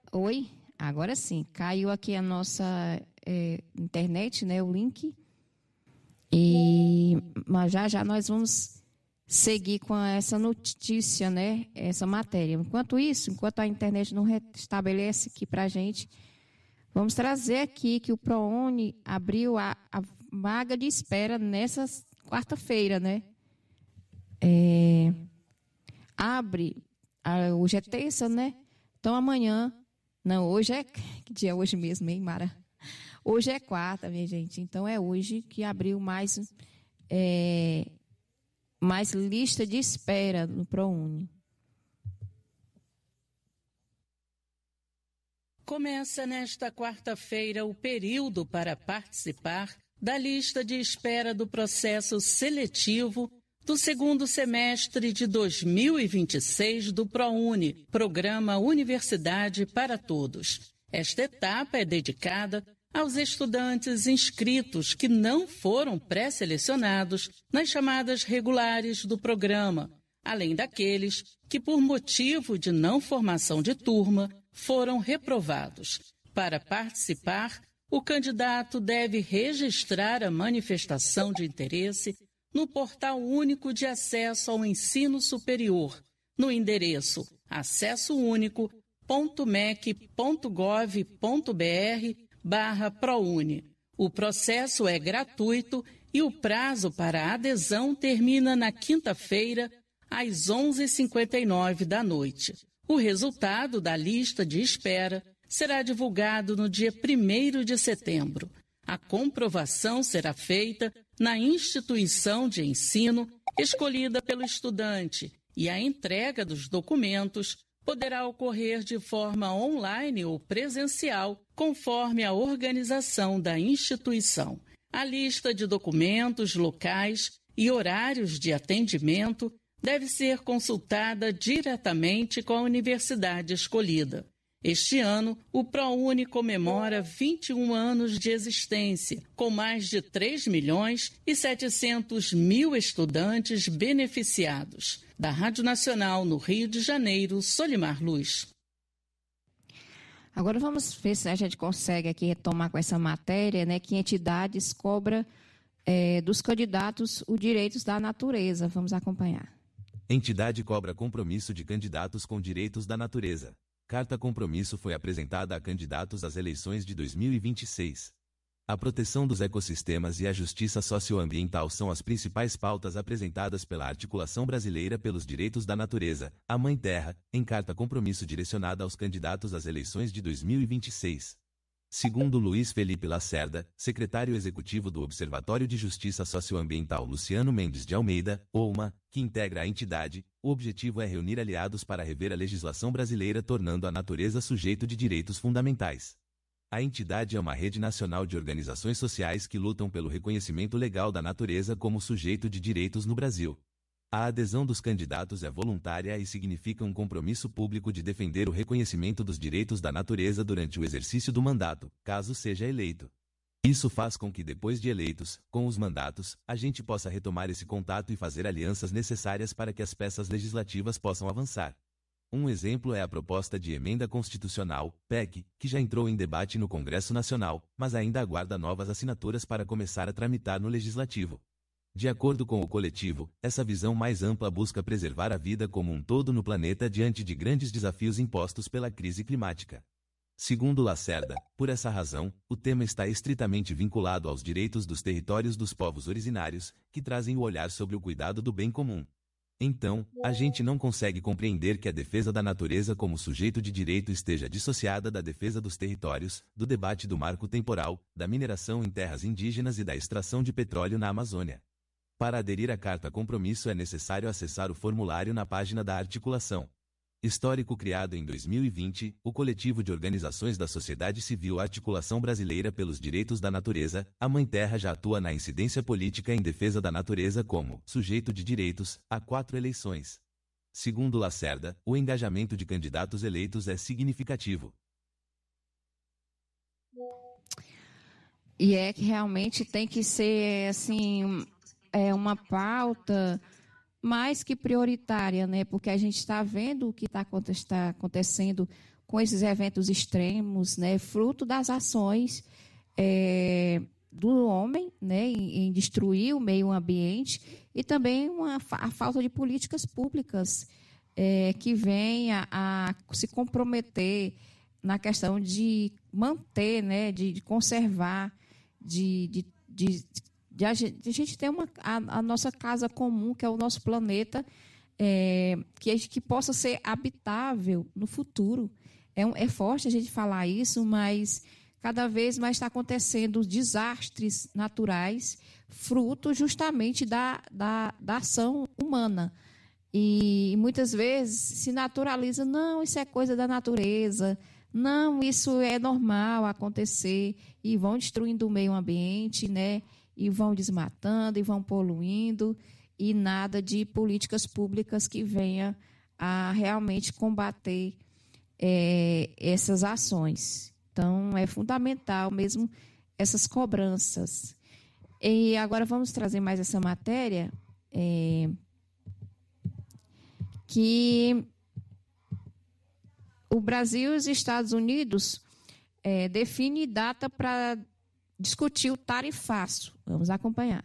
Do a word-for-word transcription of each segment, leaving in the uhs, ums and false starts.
Oi, agora sim, caiu aqui a nossa é, internet, né, o link, e mas já já nós vamos seguir com essa notícia, né, essa matéria. Enquanto isso, enquanto a internet não restabelece aqui para a gente, vamos trazer aqui que o ProUni abriu a, a vaga de espera nessa quarta-feira, né? É, abre, a, hoje é terça, né? Então amanhã, não, hoje é, que dia é hoje mesmo, hein, Mara? Hoje é quarta, minha gente, então é hoje que abriu mais, é, mais lista de espera no ProUni. Começa nesta quarta-feira o período para participar da lista de espera do processo seletivo do segundo semestre de dois mil e vinte e seis do ProUni, Programa Universidade para Todos. Esta etapa é dedicada aos estudantes inscritos que não foram pré-selecionados nas chamadas regulares do programa, além daqueles que, por motivo de não formação de turma, foram reprovados. Para participar, o candidato deve registrar a manifestação de interesse no Portal Único de Acesso ao Ensino Superior, no endereço acessounico.mec.gov.br barra ProUni. O processo é gratuito e o prazo para adesão termina na quinta-feira, às onze e cinquenta e nove da noite. O resultado da lista de espera será divulgado no dia primeiro de setembro. A comprovação será feita na instituição de ensino escolhida pelo estudante e a entrega dos documentos poderá ocorrer de forma online ou presencial, conforme a organização da instituição. A lista de documentos, locais e horários de atendimento deve ser consultada diretamente com a universidade escolhida. Este ano, o ProUni comemora vinte e um anos de existência, com mais de três milhões e setecentos mil estudantes beneficiados. Da Rádio Nacional no Rio de Janeiro, Solimar Luz. Agora vamos ver se a gente consegue aqui retomar com essa matéria, né, que entidades cobra é, dos candidatos os direitos da natureza. Vamos acompanhar. Entidade cobra compromisso de candidatos com direitos da natureza. Carta compromisso foi apresentada a candidatos às eleições de dois mil e vinte e seis. A proteção dos ecossistemas e a justiça socioambiental são as principais pautas apresentadas pela Articulação Brasileira pelos Direitos da Natureza, a Mãe Terra, em carta compromisso direcionada aos candidatos às eleições de dois mil e vinte e seis. Segundo Luiz Felipe Lacerda, secretário executivo do Observatório de Justiça Socioambiental Luciano Mendes de Almeida, O M A, que integra a entidade, o objetivo é reunir aliados para rever a legislação brasileira tornando a natureza sujeito de direitos fundamentais. A entidade é uma rede nacional de organizações sociais que lutam pelo reconhecimento legal da natureza como sujeito de direitos no Brasil. A adesão dos candidatos é voluntária e significa um compromisso público de defender o reconhecimento dos direitos da natureza durante o exercício do mandato, caso seja eleito. Isso faz com que, depois de eleitos, com os mandatos, a gente possa retomar esse contato e fazer alianças necessárias para que as peças legislativas possam avançar. Um exemplo é a proposta de emenda constitucional, P E C, que já entrou em debate no Congresso Nacional, mas ainda aguarda novas assinaturas para começar a tramitar no Legislativo. De acordo com o coletivo, essa visão mais ampla busca preservar a vida como um todo no planeta diante de grandes desafios impostos pela crise climática. Segundo Lacerda, por essa razão, o tema está estritamente vinculado aos direitos dos territórios dos povos originários, que trazem o olhar sobre o cuidado do bem comum. Então, a gente não consegue compreender que a defesa da natureza como sujeito de direito esteja dissociada da defesa dos territórios, do debate do marco temporal, da mineração em terras indígenas e da extração de petróleo na Amazônia. Para aderir à carta compromisso é necessário acessar o formulário na página da articulação. Histórico criado em dois mil e vinte, o coletivo de organizações da sociedade civil Articulação Brasileira pelos Direitos da Natureza, a Mãe Terra já atua na incidência política em defesa da natureza como sujeito de direitos há quatro eleições. Segundo Lacerda, o engajamento de candidatos eleitos é significativo. E é que realmente tem que ser assim, é uma pauta mais que prioritária, né? Porque a gente está vendo o que está acontecendo com esses eventos extremos, né, fruto das ações é, do homem, né, em, em destruir o meio ambiente e também uma, a falta de políticas públicas é, que venha a se comprometer na questão de manter, né, de, de conservar, de, de, de, de, a gente, de a gente ter uma, a, a nossa casa comum, que é o nosso planeta, é, que, que possa ser habitável no futuro. É, um, é forte a gente falar isso, mas cada vez mais está acontecendo desastres naturais, fruto justamente da, da, da ação humana. E muitas vezes se naturaliza, não, isso é coisa da natureza, não, isso é normal acontecer, e vão destruindo o meio ambiente, né? E vão desmatando, e vão poluindo, e nada de políticas públicas que venha a realmente combater é, essas ações. Então, é fundamental mesmo essas cobranças. E agora vamos trazer mais essa matéria, é, que o Brasil e os Estados Unidos é, definem data para discutir o tarifaço. Vamos acompanhar.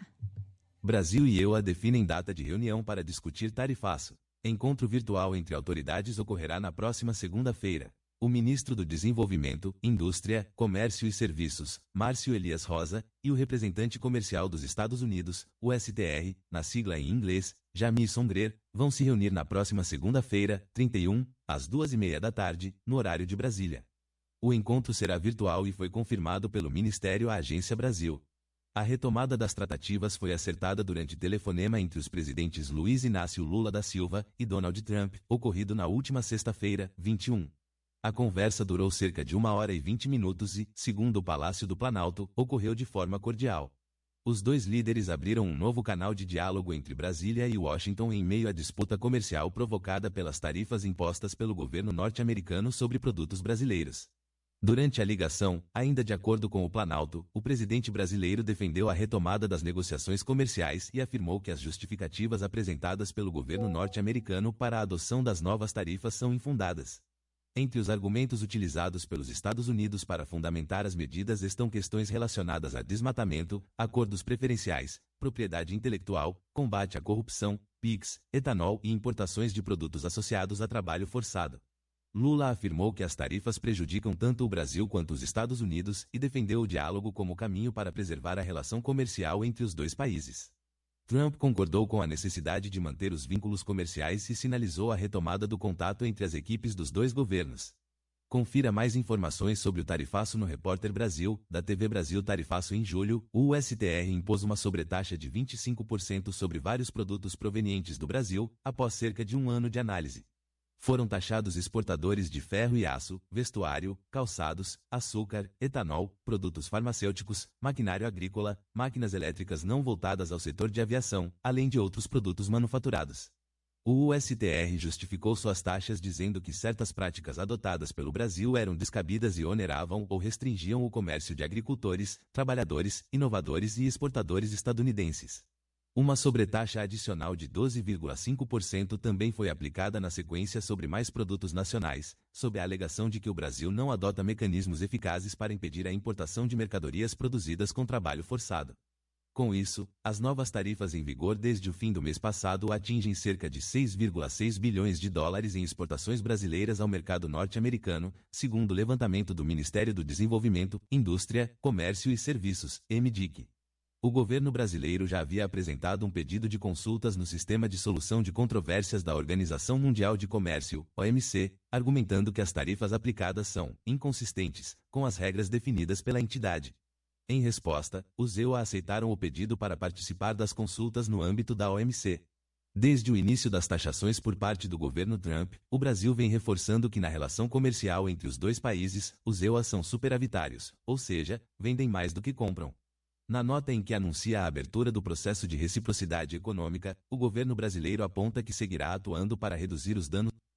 Brasil e E U A definem data de reunião para discutir tarifaço. Encontro virtual entre autoridades ocorrerá na próxima segunda-feira. O ministro do Desenvolvimento, Indústria, Comércio e Serviços, Márcio Elias Rosa, e o representante comercial dos Estados Unidos, o S T R, na sigla em inglês, Jamieson Greer, vão se reunir na próxima segunda-feira, trinta e um, às duas e meia da tarde, no horário de Brasília. O encontro será virtual e foi confirmado pelo Ministério à Agência Brasil. A retomada das tratativas foi acertada durante telefonema entre os presidentes Luiz Inácio Lula da Silva e Donald Trump, ocorrido na última sexta-feira, vinte e um. A conversa durou cerca de uma hora e vinte minutos e, segundo o Palácio do Planalto, ocorreu de forma cordial. Os dois líderes abriram um novo canal de diálogo entre Brasília e Washington em meio à disputa comercial provocada pelas tarifas impostas pelo governo norte-americano sobre produtos brasileiros. Durante a ligação, ainda de acordo com o Planalto, o presidente brasileiro defendeu a retomada das negociações comerciais e afirmou que as justificativas apresentadas pelo governo norte-americano para a adoção das novas tarifas são infundadas. Entre os argumentos utilizados pelos Estados Unidos para fundamentar as medidas estão questões relacionadas a desmatamento, acordos preferenciais, propriedade intelectual, combate à corrupção, P I Cs, etanol e importações de produtos associados a trabalho forçado. Lula afirmou que as tarifas prejudicam tanto o Brasil quanto os Estados Unidos e defendeu o diálogo como caminho para preservar a relação comercial entre os dois países. Trump concordou com a necessidade de manter os vínculos comerciais e sinalizou a retomada do contato entre as equipes dos dois governos. Confira mais informações sobre o tarifaço no Repórter Brasil, da T V Brasil. Tarifaço. Em julho, o S T R impôs uma sobretaxa de vinte e cinco por cento sobre vários produtos provenientes do Brasil, após cerca de um ano de análise. Foram taxados exportadores de ferro e aço, vestuário, calçados, açúcar, etanol, produtos farmacêuticos, maquinário agrícola, máquinas elétricas não voltadas ao setor de aviação, além de outros produtos manufaturados. O U S T R justificou suas taxas dizendo que certas práticas adotadas pelo Brasil eram descabidas e oneravam ou restringiam o comércio de agricultores, trabalhadores, inovadores e exportadores estadunidenses. Uma sobretaxa adicional de doze vírgula cinco por cento também foi aplicada na sequência sobre mais produtos nacionais, sob a alegação de que o Brasil não adota mecanismos eficazes para impedir a importação de mercadorias produzidas com trabalho forçado. Com isso, as novas tarifas em vigor desde o fim do mês passado atingem cerca de seis vírgula seis bilhões de dólares em exportações brasileiras ao mercado norte-americano, segundo o levantamento do Ministério do Desenvolvimento, Indústria, Comércio e Serviços, M D I C. O governo brasileiro já havia apresentado um pedido de consultas no Sistema de Solução de Controvérsias da Organização Mundial de Comércio, O M C, argumentando que as tarifas aplicadas são inconsistentes com as regras definidas pela entidade. Em resposta, os E U A aceitaram o pedido para participar das consultas no âmbito da O M C. Desde o início das taxações por parte do governo Trump, o Brasil vem reforçando que na relação comercial entre os dois países, os E U A são superavitários, ou seja, vendem mais do que compram. Na nota em que anuncia a abertura do processo de reciprocidade econômica, o governo brasileiro aponta que seguirá atuando para reduzir os danos